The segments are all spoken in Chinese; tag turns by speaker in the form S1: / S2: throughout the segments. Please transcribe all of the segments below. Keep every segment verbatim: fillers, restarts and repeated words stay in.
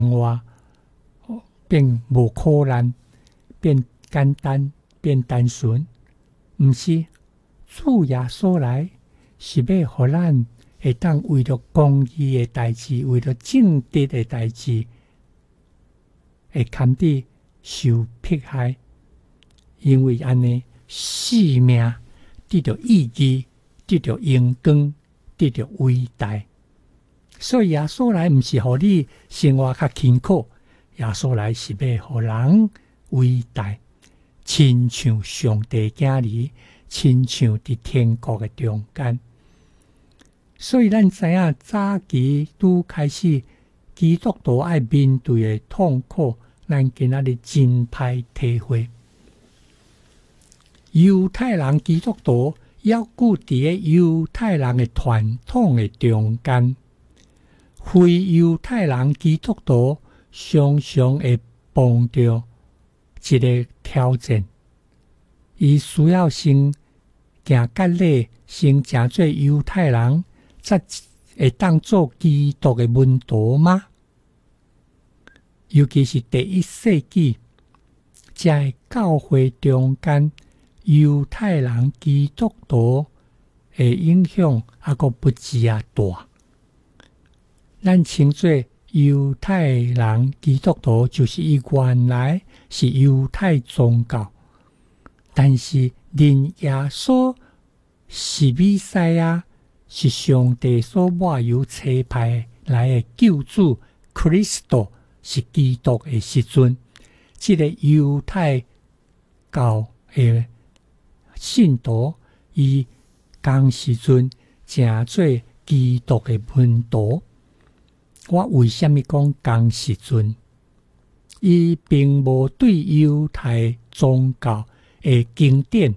S1: 活变无可能，变简单，变单纯。毋是，主耶稣来是要互咱会当为了公义的代志，为了正直的代志，会堪伫受迫害，因为安尼生命得到意义，得到阳光，得到伟大。所以耶稣来毋是互你生活较辛苦，耶稣来是要互人伟大，亲像上帝囝儿，亲像伫天国的中间。所以咱知影早期拄开始基督徒爱面对的痛苦，咱今仔日真歹体会。犹太人基督徒要固伫个犹太人的传统的中间，非犹太人基督徒常常会碰到一个挑战，伊需要先行割礼，先成做犹太人，才会当做基督的门徒吗？尤其是第一世纪，在教会中间，犹太人基督徒的影响还阁不止啊大。咱称作犹太人基督徒，就是伊原来是犹太宗教，但是认耶稣是弥赛亚，是上帝所抹油差派来的救主 Christo， 是基督的时阵，这个犹太教的信徒，伊当时阵成做基督的门徒。我为什么讲当时阵？伊并无对犹太宗教的经典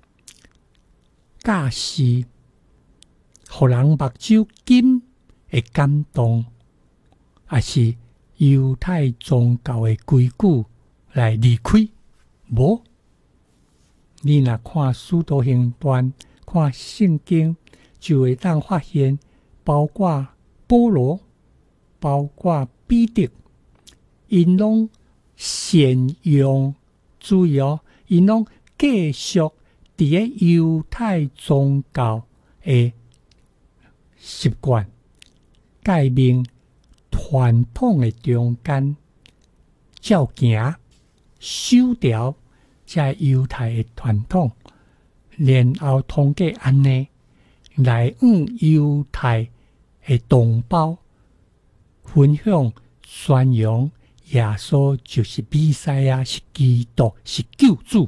S1: 教示，互人目睭金的感动，还是犹太宗教的规矩来离开？无，你若看《使徒行传》，看圣经，就会当发现，包括保罗，包括彼得，因拢善用，注意哦，因拢继续伫个犹太宗教的习惯、诫命、传统的中间，照行、守条，这犹太的传统，然后通过安尼来向犹太的同胞分享、宣扬耶稣就是弥赛亚，是基督，是救主。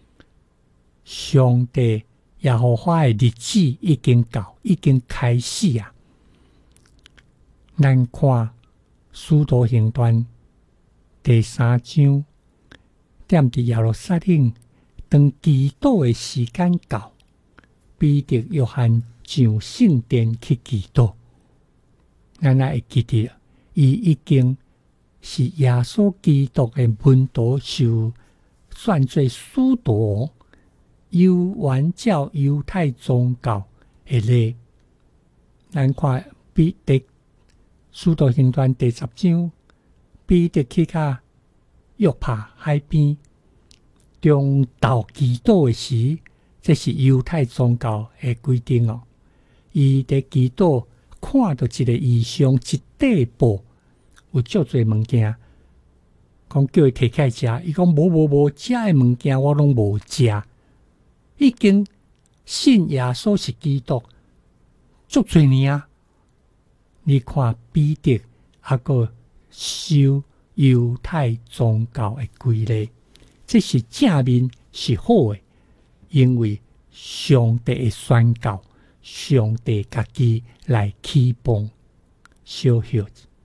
S1: 上帝耶和华的日子已经到，已经开始啊！咱看《使徒行传》第三章，踮伫耶路撒冷，当祈祷的时间到，彼得、约翰上圣殿去祈祷。咱也会记得，伊已经是耶稣基督的门徒，受算做使徒，有原照犹太宗教的礼。咱看彼得使徒行传第十章，彼得去到约帕海边，中昼祈祷的时，这是犹太宗教的规定哦。伊伫祈祷，看到一个异象，一块布，有足侪物件，讲叫伊摕起来食，伊讲无无无，食的物件我拢无食，已经信耶稣是基督，足侪年啊！你看彼得还个修犹太宗教的规例，这是正面是好的，因为上帝的宣告，上帝家己来启蒙小学。